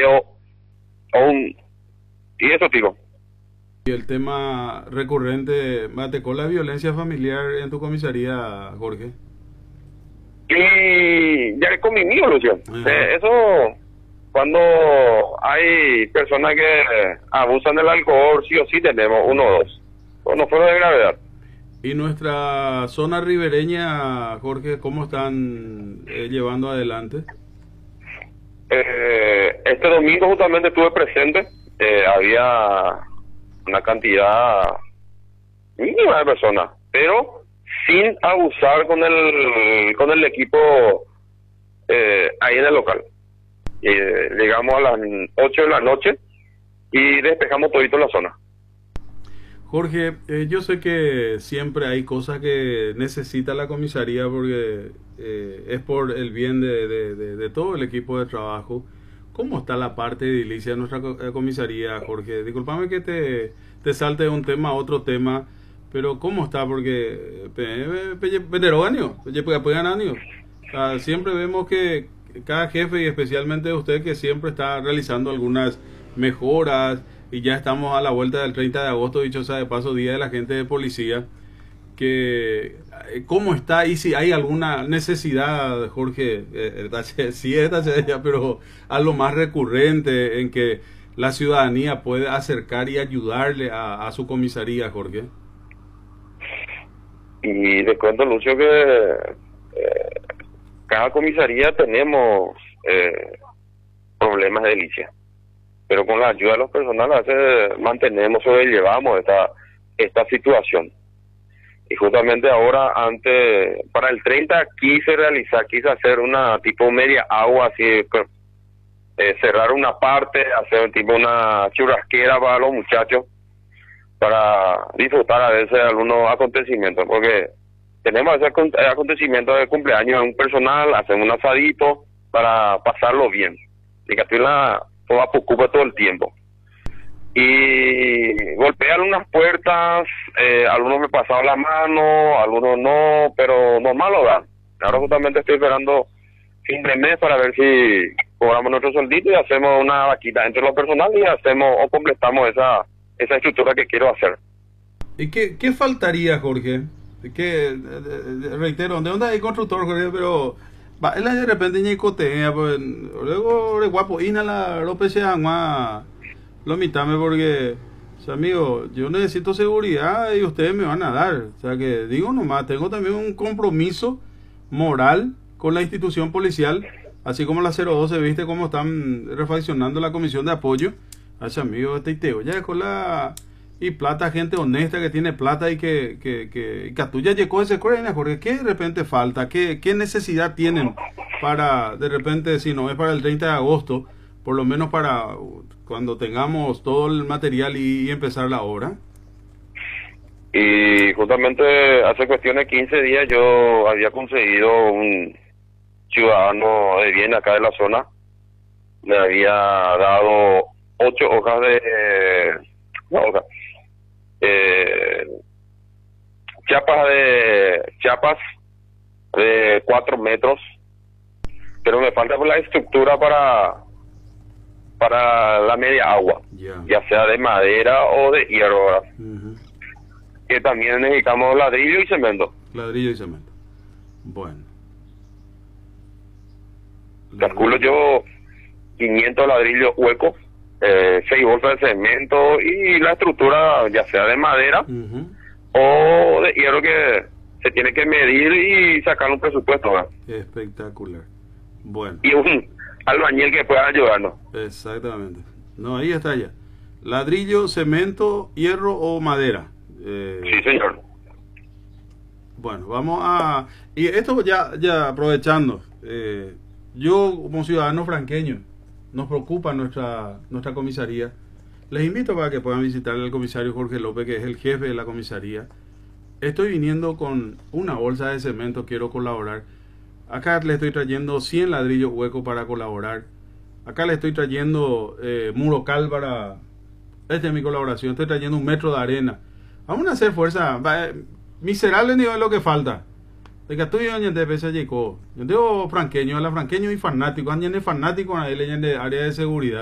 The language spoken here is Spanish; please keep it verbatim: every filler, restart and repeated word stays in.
tiroteo o un... Y eso, digo. Y el tema recurrente, mate con la violencia familiar en tu comisaría, Jorge. Y ya es con mi mío, Lucio. Eh, eso, cuando hay personas que abusan del alcohol, sí o sí tenemos uno o dos. O no fuera de gravedad. ¿Y nuestra zona ribereña, Jorge, cómo están eh, llevando adelante? Eh, este domingo justamente estuve presente. Eh, había una cantidad mínima de personas, pero sin abusar con el con el equipo eh, ahí en el local. Eh, llegamos a las ocho de la noche y despejamos todito la zona. Jorge, eh, yo sé que siempre hay cosas que necesita la comisaría porque eh, es por el bien de, de, de, de todo el equipo de trabajo. ¿Cómo está la parte edilicia de nuestra comisaría, Jorge? Disculpame que te, te salte de un tema a otro tema, pero ¿cómo está? Porque siempre vemos que cada jefe, y especialmente usted, que siempre está realizando algunas mejoras, y ya estamos a la vuelta del treinta de agosto, dicho sea de paso, Día de la Gente de Policía, que cómo está y si hay alguna necesidad, Jorge, eh, sí esta ya, pero algo más recurrente en que la ciudadanía puede acercar y ayudarle a, a su comisaría, Jorge. Y les cuento, Lucio, que eh, cada comisaría tenemos eh, problemas de edilicia, pero con la ayuda de los personales a veces mantenemos, sobrellevamos esta, esta situación. Y justamente ahora, antes, para el treinta, quise realizar, quise hacer una tipo media agua, así, eh, cerrar una parte, hacer tipo una churrasquera para los muchachos, para disfrutar a veces algunos acontecimientos, porque tenemos ese acontecimiento de cumpleaños de un personal, hacemos un asadito para pasarlo bien. Y que estoy la toda ocupa todo el tiempo. Y golpeé algunas puertas, eh, algunos me pasaron la mano, algunos no, pero normal lo dan. Ahora justamente estoy esperando fin de mes para ver si cobramos nuestro sueldito y hacemos una vaquita entre los personales y hacemos o completamos esa esa estructura que quiero hacer. ¿Y qué, qué faltaría, Jorge? Que reitero, ¿de dónde hay constructor, Jorge? Pero va, él de repente ni cotea, pues luego de guapo, inhala, López se llama. Lo mitame porque, o sea, amigo, yo necesito seguridad y ustedes me van a dar. O sea, que digo nomás, tengo también un compromiso moral con la institución policial, así como la cero doce, viste cómo están refaccionando la comisión de apoyo. A ese amigo, este Iteo, ya con la y plata, gente honesta que tiene plata y que que que, que a tuya llegó ese corena, Jorge, ¿qué de repente falta? ¿Qué, qué necesidad tienen para, de repente, si no es para el treinta de agosto, por lo menos para cuando tengamos todo el material y, y empezar la obra? Y justamente hace cuestión de quince días yo había conseguido un ciudadano de bien acá de la zona, me había dado ocho hojas de no, hojas, eh, chapas de chapas de cuatro metros, pero me falta la estructura para para la media agua, yeah. ya sea de madera o de hierro, uh-huh. que también necesitamos ladrillo y cemento. Ladrillo y cemento. Bueno. Calculo yo quinientos ladrillos huecos, eh, seis bolsas de cemento y la estructura ya sea de madera uh-huh. o de hierro que se tiene que medir y sacar un presupuesto, ¿verdad? Espectacular. Bueno. Y un albañil que pueda ayudarnos. Exactamente. No, ahí está ya. Ladrillo, cemento, hierro o madera. Eh, sí, señor. Bueno, vamos a... Y esto ya, ya aprovechando, eh, yo como ciudadano franqueño, nos preocupa nuestra nuestra comisaría. Les invito para que puedan visitar al comisario Jorge López, que es el jefe de la comisaría. Estoy viniendo con una bolsa de cemento, quiero colaborar. Acá le estoy trayendo cien ladrillos huecos para colaborar. Acá le estoy trayendo eh, muro cal para... Esta es mi colaboración. Estoy trayendo un metro de arena. Vamos a hacer fuerza. Miserable nivel lo que falta. De que estoy en de pesa Yo tengo franqueño, la franqueño y fanático. Andan fanático en el área de seguridad.